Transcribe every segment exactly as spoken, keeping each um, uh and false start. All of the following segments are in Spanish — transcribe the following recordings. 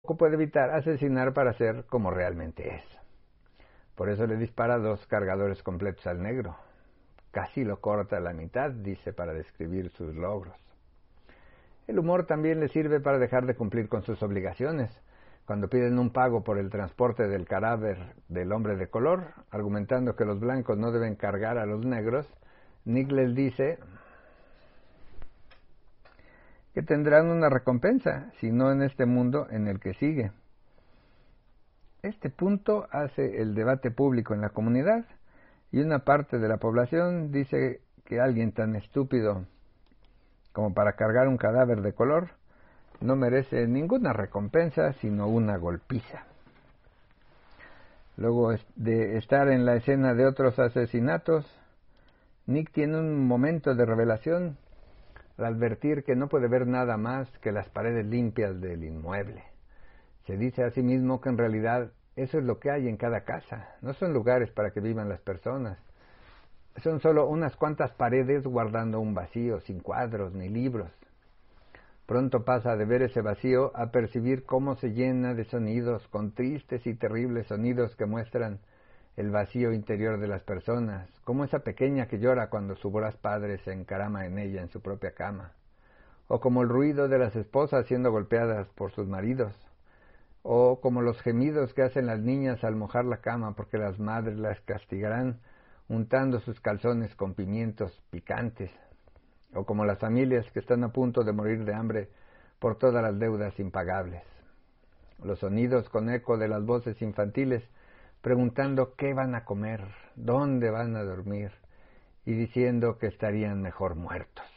puede evitar asesinar para ser como realmente es. Por eso le dispara dos cargadores completos al negro. Casi lo corta a la mitad, dice, para describir sus logros. El humor también le sirve para dejar de cumplir con sus obligaciones. Cuando piden un pago por el transporte del cadáver del hombre de color, argumentando que los blancos no deben cargar a los negros, Nick les dice que tendrán una recompensa, si no en este mundo en el que sigue. Este punto hace el debate público en la comunidad, y una parte de la población dice que alguien tan estúpido como para cargar un cadáver de color no merece ninguna recompensa, sino una golpiza. Luego de estar en la escena de otros asesinatos, Nick tiene un momento de revelación al advertir que no puede ver nada más que las paredes limpias del inmueble. Se dice a sí mismo que en realidad eso es lo que hay en cada casa. No son lugares para que vivan las personas. Son solo unas cuantas paredes guardando un vacío, sin cuadros ni libros. Pronto pasa de ver ese vacío a percibir cómo se llena de sonidos, con tristes y terribles sonidos que muestran el vacío interior de las personas, como esa pequeña que llora cuando su voraz padre se encarama en ella en su propia cama, o como el ruido de las esposas siendo golpeadas por sus maridos, o como los gemidos que hacen las niñas al mojar la cama porque las madres las castigarán untando sus calzones con pimientos picantes, o como las familias que están a punto de morir de hambre por todas las deudas impagables. Los sonidos con eco de las voces infantiles preguntando qué van a comer, dónde van a dormir, y diciendo que estarían mejor muertos.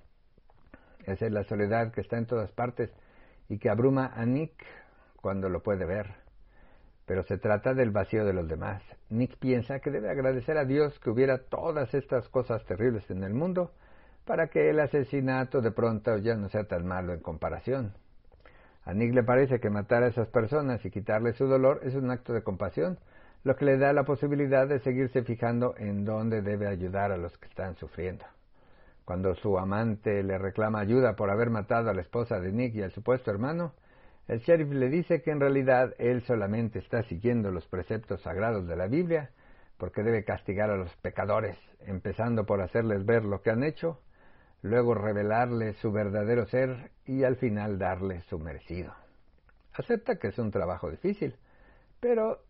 Esa es la soledad que está en todas partes y que abruma a Nick cuando lo puede ver. Pero se trata del vacío de los demás. Nick piensa que debe agradecer a Dios que hubiera todas estas cosas terribles en el mundo para que el asesinato de pronto ya no sea tan malo en comparación. A Nick le parece que matar a esas personas y quitarles su dolor es un acto de compasión, lo que le da la posibilidad de seguirse fijando en dónde debe ayudar a los que están sufriendo. Cuando su amante le reclama ayuda por haber matado a la esposa de Nick y al supuesto hermano, el sheriff le dice que en realidad él solamente está siguiendo los preceptos sagrados de la Biblia, porque debe castigar a los pecadores, empezando por hacerles ver lo que han hecho, luego revelarles su verdadero ser y al final darles su merecido. Acepta que es un trabajo difícil, pero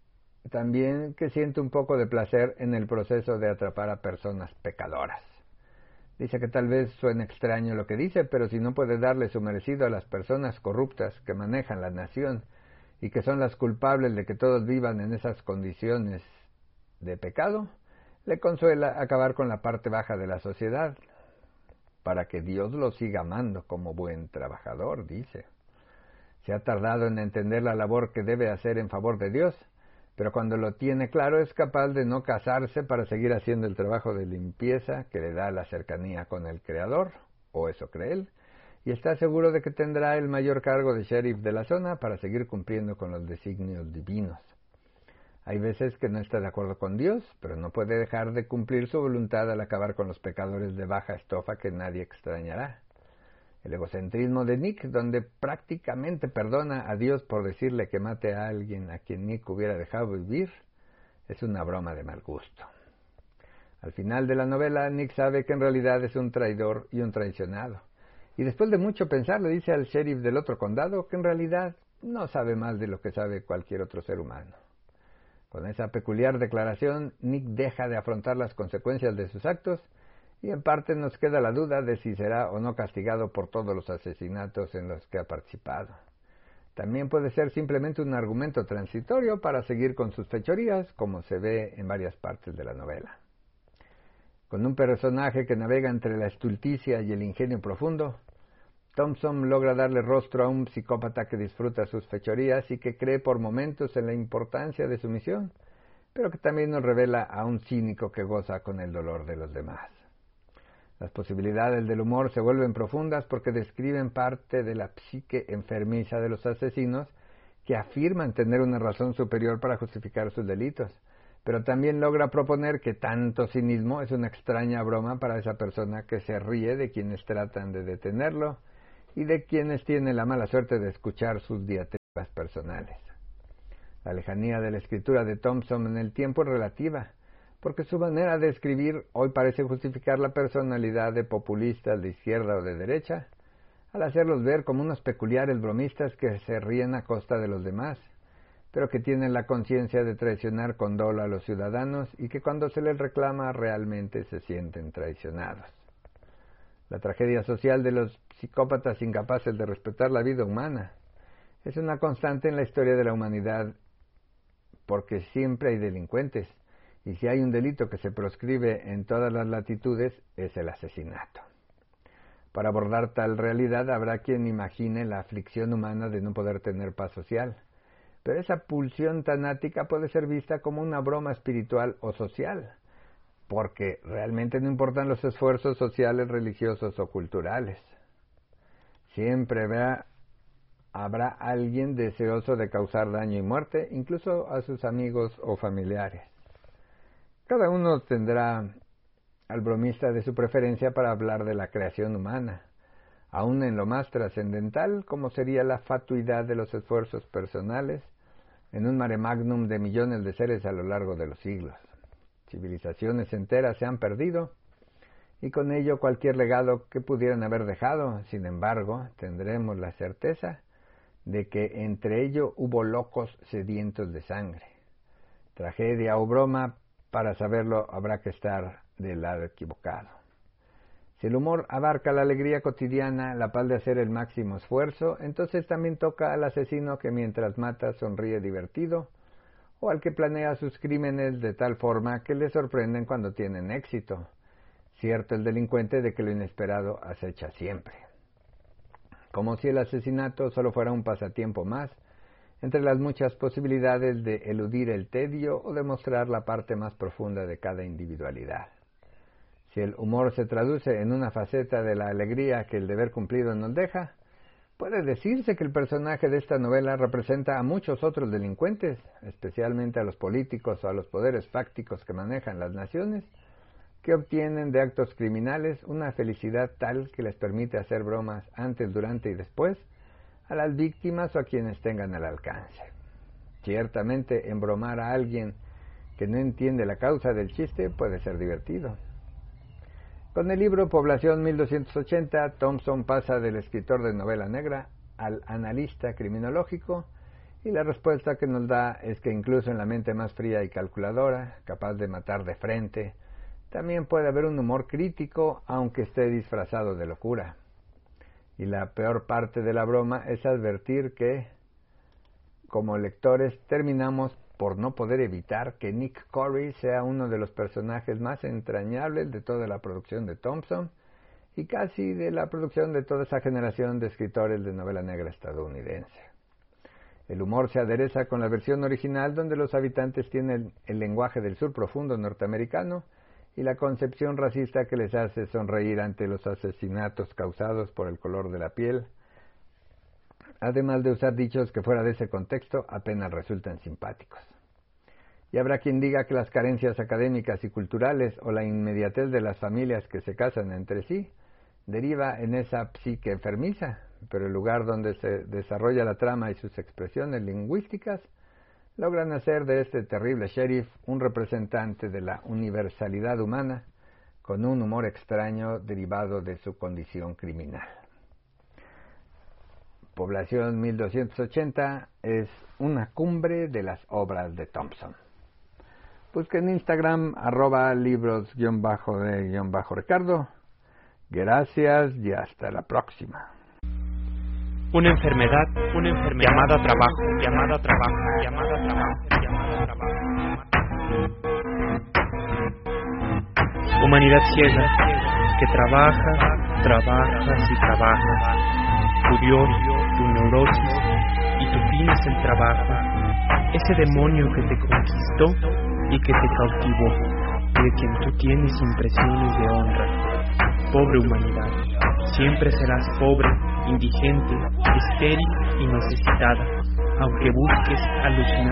también que siente un poco de placer en el proceso de atrapar a personas pecadoras. Dice que tal vez suene extraño lo que dice, pero si no puede darle su merecido a las personas corruptas que manejan la nación y que son las culpables de que todos vivan en esas condiciones de pecado, le consuela acabar con la parte baja de la sociedad, para que Dios lo siga amando como buen trabajador, dice. Se ha tardado en entender la labor que debe hacer en favor de Dios, pero cuando lo tiene claro es capaz de no casarse para seguir haciendo el trabajo de limpieza que le da la cercanía con el Creador, o eso cree él, y está seguro de que tendrá el mayor cargo de sheriff de la zona para seguir cumpliendo con los designios divinos. Hay veces que no está de acuerdo con Dios, pero no puede dejar de cumplir su voluntad al acabar con los pecadores de baja estofa que nadie extrañará. El egocentrismo de Nick, donde prácticamente perdona a Dios por decirle que mate a alguien a quien Nick hubiera dejado vivir, es una broma de mal gusto. Al final de la novela, Nick sabe que en realidad es un traidor y un traicionado. Y después de mucho pensar, le dice al sheriff del otro condado que en realidad no sabe más de lo que sabe cualquier otro ser humano. Con esa peculiar declaración, Nick deja de afrontar las consecuencias de sus actos y en parte nos queda la duda de si será o no castigado por todos los asesinatos en los que ha participado. También puede ser simplemente un argumento transitorio para seguir con sus fechorías, como se ve en varias partes de la novela. Con un personaje que navega entre la estulticia y el ingenio profundo, Thompson logra darle rostro a un psicópata que disfruta sus fechorías y que cree por momentos en la importancia de su misión, pero que también nos revela a un cínico que goza con el dolor de los demás. Las posibilidades del humor se vuelven profundas porque describen parte de la psique enfermiza de los asesinos que afirman tener una razón superior para justificar sus delitos, pero también logra proponer que tanto cinismo es una extraña broma para esa persona que se ríe de quienes tratan de detenerlo y de quienes tienen la mala suerte de escuchar sus diatribas personales. La lejanía de la escritura de Thompson en el tiempo es relativa, porque su manera de escribir hoy parece justificar la personalidad de populistas de izquierda o de derecha, al hacerlos ver como unos peculiares bromistas que se ríen a costa de los demás, pero que tienen la conciencia de traicionar con dolo a los ciudadanos y que cuando se les reclama realmente se sienten traicionados. La tragedia social de los psicópatas incapaces de respetar la vida humana es una constante en la historia de la humanidad, porque siempre hay delincuentes, y si hay un delito que se proscribe en todas las latitudes es el asesinato. Para abordar tal realidad habrá quien imagine la aflicción humana de no poder tener paz social, pero esa pulsión tanática puede ser vista como una broma espiritual o social, porque realmente no importan los esfuerzos sociales, religiosos o culturales. Siempre habrá, habrá alguien deseoso de causar daño y muerte, incluso a sus amigos o familiares. Cada uno tendrá al bromista de su preferencia para hablar de la creación humana, aún en lo más trascendental, como sería la fatuidad de los esfuerzos personales en un mare magnum de millones de seres a lo largo de los siglos. Civilizaciones enteras se han perdido, y con ello cualquier legado que pudieran haber dejado. Sin embargo, tendremos la certeza de que entre ello hubo locos sedientos de sangre. Tragedia o broma, para saberlo habrá que estar del lado equivocado. Si el humor abarca la alegría cotidiana, la paz de hacer el máximo esfuerzo, entonces también toca al asesino que mientras mata sonríe divertido, o al que planea sus crímenes de tal forma que le sorprenden cuando tienen éxito. Cierto el delincuente de que lo inesperado acecha siempre. Como si el asesinato solo fuera un pasatiempo más, entre las muchas posibilidades de eludir el tedio o demostrar la parte más profunda de cada individualidad. Si el humor se traduce en una faceta de la alegría que el deber cumplido nos deja, puede decirse que el personaje de esta novela representa a muchos otros delincuentes, especialmente a los políticos o a los poderes fácticos que manejan las naciones, que obtienen de actos criminales una felicidad tal que les permite hacer bromas antes, durante y después a las víctimas o a quienes tengan al alcance. Ciertamente, embromar a alguien que no entiende la causa del chiste puede ser divertido. Con el libro Población mil doscientos ochenta, Thompson pasa del escritor de novela negra al analista criminológico, y la respuesta que nos da es que incluso en la mente más fría y calculadora, capaz de matar de frente, también puede haber un humor crítico, aunque esté disfrazado de locura. Y la peor parte de la broma es advertir que, como lectores, terminamos por no poder evitar que Nick Corey sea uno de los personajes más entrañables de toda la producción de Thompson y casi de la producción de toda esa generación de escritores de novela negra estadounidense. El humor se adereza con la versión original, donde los habitantes tienen el lenguaje del sur profundo norteamericano y la concepción racista que les hace sonreír ante los asesinatos causados por el color de la piel, además de usar dichos que fuera de ese contexto apenas resultan simpáticos. Y habrá quien diga que las carencias académicas y culturales o la inmediatez de las familias que se casan entre sí deriva en esa psique enfermiza, pero el lugar donde se desarrolla la trama y sus expresiones lingüísticas logran hacer de este terrible sheriff un representante de la universalidad humana con un humor extraño derivado de su condición criminal. Población mil doscientos ochenta es una cumbre de las obras de Thompson. Busquen en Instagram arroba libros guión bajo de guión bajo Ricardo. Gracias y hasta la próxima. Una enfermedad, una enfermedad llamada trabajo, llamada trabajo, llamada trabajo, llamada trabajo. Humanidad ciega que trabaja, trabajas y trabajas. Curioso, tu neurosis y tu fin es el trabajo. Ese demonio que te conquistó y que te cautivó, y de quien tú tienes impresiones de honra. Pobre humanidad, siempre serás pobre, indigente, estéril y necesitada, aunque busques alucinar